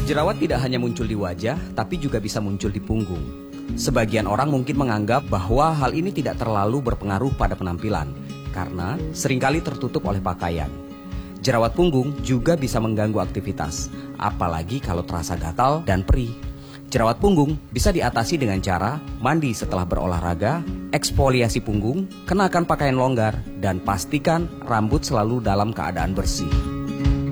Jerawat tidak hanya muncul di wajah, tapi juga bisa muncul di punggung. Sebagian orang mungkin menganggap bahwa hal ini tidak terlalu berpengaruh pada penampilan, karena seringkali tertutup oleh pakaian. Jerawat punggung juga bisa mengganggu aktivitas, apalagi kalau terasa gatal dan perih. Jerawat punggung bisa diatasi dengan cara mandi setelah berolahraga, eksfoliasi punggung, kenakan pakaian longgar, dan pastikan rambut selalu dalam keadaan bersih.